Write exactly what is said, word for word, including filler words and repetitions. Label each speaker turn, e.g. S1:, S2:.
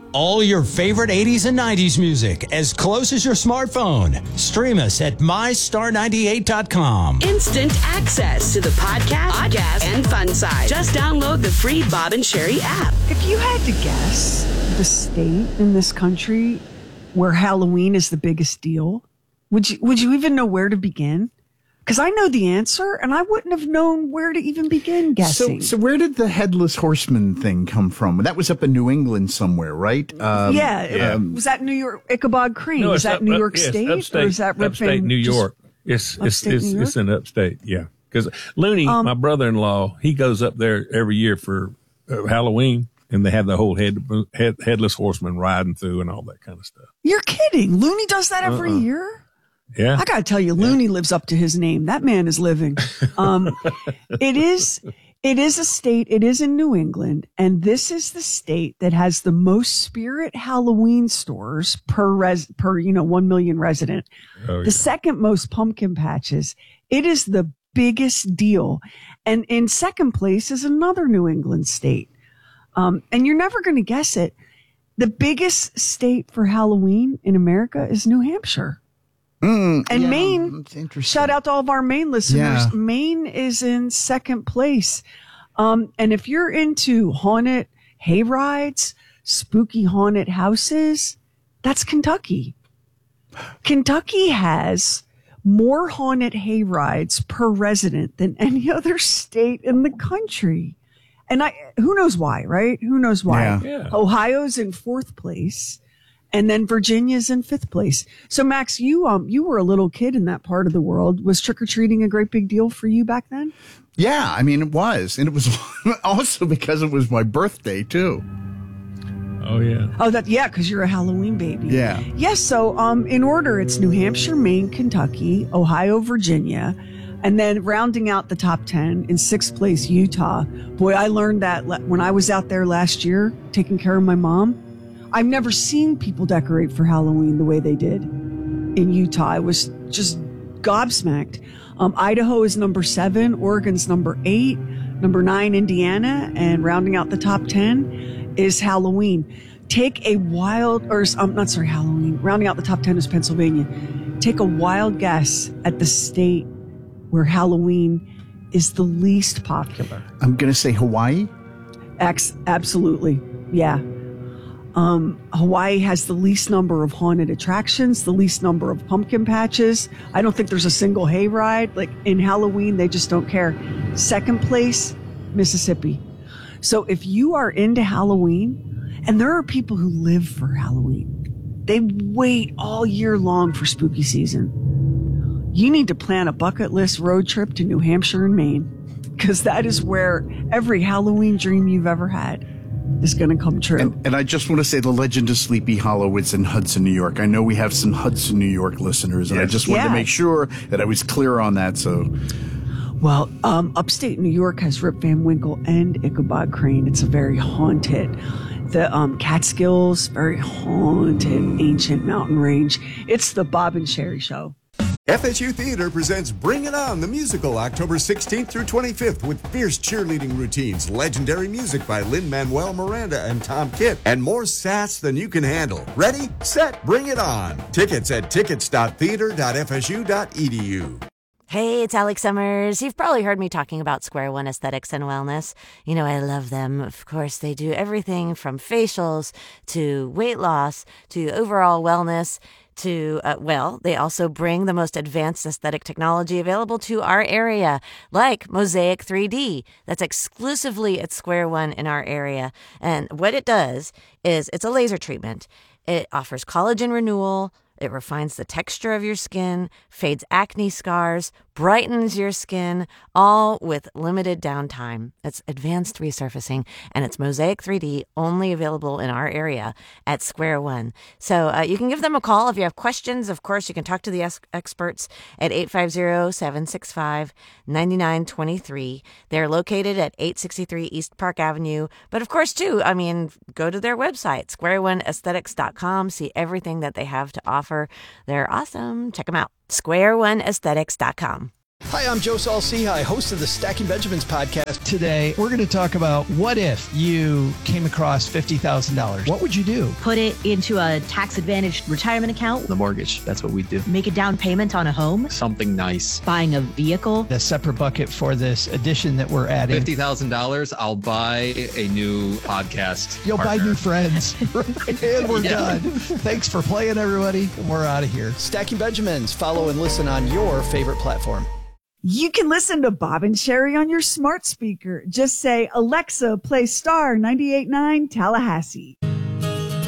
S1: All your favorite eighties and nineties music as close as your smartphone. Stream us at my star ninety-eight dot com.
S2: Instant access to the podcast, podcast, and fun side. Just download the free Bob and Sherry app.
S3: If you had to guess the state in this country where Halloween is the biggest deal, would you would you even know where to begin? Because I know the answer, and I wouldn't have known where to even begin guessing.
S4: So, so where did the Headless Horseman thing come from? That was up in New England somewhere, right? Um,
S3: yeah.
S4: yeah.
S3: Um, was that New York, Ichabod Crane?
S5: No,
S3: is that
S5: up,
S3: New
S5: up,
S3: York
S5: yes,
S3: State?
S5: Upstate,
S3: or is that Rip
S5: upstate
S3: Van-
S5: New
S3: just
S5: York. It's, it's,
S3: upstate
S5: it's,
S3: New York?
S5: it's in upstate, yeah. Because Looney,
S3: Um,
S5: my brother-in-law, he goes up there every year for uh, Halloween, and they have the whole head, head, Headless Horseman riding through and all that kind of stuff.
S3: You're kidding. Looney does that every
S5: Uh-uh.
S3: year?
S5: Yeah.
S3: I got to tell you, Looney yeah. lives up to his name. That man is living. Um, it is, it is a state. It is in New England. And this is the state that has the most Spirit Halloween stores per res, per, you know, one million resident. Oh, yeah. The second most pumpkin patches. It is the biggest deal. And in second place is another New England state. Um, and you're never going to guess it. The biggest state for Halloween in America is New Hampshire.
S4: Mm,
S3: and
S4: yeah,
S3: Maine, shout out to all of our Maine listeners.
S4: Yeah.
S3: Maine is in second place. Um, and if you're into haunted hay rides, spooky haunted houses, that's Kentucky. Kentucky has more haunted hay rides per resident than any other state in the country. And I, who knows why, right? Who knows why?
S4: Yeah.
S5: Yeah.
S3: Ohio's in fourth place. And then Virginia's in fifth place. So Max, you um you were a little kid in that part of the world. Was trick-or-treating a great big deal for you back then?
S4: Yeah, I mean, it was. And it was also because it was my birthday, too.
S5: Oh, yeah.
S3: Oh, that yeah, because you're a Halloween baby.
S4: Yeah.
S3: Yes, so um in order, it's New Hampshire, Maine, Kentucky, Ohio, Virginia, and then rounding out the top ten, in sixth place, Utah. Boy, I learned that when I was out there last year taking care of my mom. I've never seen people decorate for Halloween the way they did in Utah. I was just gobsmacked. Um, Idaho is number seven. Oregon's number eight. Number nine, Indiana. And rounding out the top ten is Halloween. Take a wild, or I'm um, not sorry, Halloween. Rounding out the top ten is Pennsylvania. Take a wild guess at the state where Halloween is the least popular.
S4: I'm going to say Hawaii.
S3: Ex- absolutely. Yeah. Um, Hawaii has the least number of haunted attractions, the least number of pumpkin patches. I don't think there's a single hayride. Like in Halloween, they just don't care. Second place, Mississippi. So if you are into Halloween, and there are people who live for Halloween, they wait all year long for spooky season. You need to plan a bucket list road trip to New Hampshire and Maine, because that is where every Halloween dream you've ever had is going to come true.
S4: And, and I just want to say the Legend of Sleepy Hollow is in Hudson, New York. I know we have some Hudson, New York listeners, and yes. I just wanted
S3: yeah.
S4: to make sure that I was clear on that. So,
S3: well, um, upstate New York has Rip Van Winkle and Ichabod Crane. It's a very haunted. The um, Catskills, very haunted, ancient mountain range. It's the Bob and Sherry Show.
S6: F S U Theater presents Bring It On, the musical, October sixteenth through twenty-fifth, with fierce cheerleading routines, legendary music by Lin-Manuel Miranda and Tom Kitt, and more sass than you can handle. Ready, set, bring it on. Tickets at tickets dot theater dot f s u dot e d u.
S7: Hey, it's Alex Summers. You've probably heard me talking about Square One Aesthetics and Wellness. You know, I love them. Of course, they do everything from facials to weight loss to overall wellness. To, uh, well, they also bring the most advanced aesthetic technology available to our area, like Mosaic three D. That's exclusively at Square One in our area. And what it does is it's a laser treatment. It offers collagen renewal. It refines the texture of your skin, fades acne scars, brightens your skin, all with limited downtime. It's advanced resurfacing, and it's Mosaic three D, only available in our area at Square One. So uh, you can give them a call if you have questions. Of course, you can talk to the es- experts at eight five zero, seven six five, nine nine two three. They're located at eight sixty-three East Park Avenue. But of course, too, I mean, go to their website, square one aesthetics dot com, see everything that they have to offer. They're awesome. Check them out. square one aesthetics dot com.
S8: Hi, I'm Joe Saul-Sehy, host of the Stacking Benjamins podcast.
S9: Today, we're going to talk about what if you came across fifty thousand dollars? What would you do?
S10: Put it into a tax-advantaged retirement account.
S11: The mortgage, that's what we do.
S10: Make a down payment on a home.
S11: Something nice.
S10: Buying a vehicle.
S9: A separate bucket for this addition that we're adding.
S11: fifty thousand dollars, I'll buy a new podcast
S9: You'll
S11: partner.
S9: buy new friends. And we're yeah. done. Thanks for playing, everybody. We're out of here.
S8: Stacking Benjamins. Follow and listen on your favorite platform.
S3: You can listen to Bob and Sherry on your smart speaker. Just say, Alexa, play Star ninety-eight point nine Tallahassee.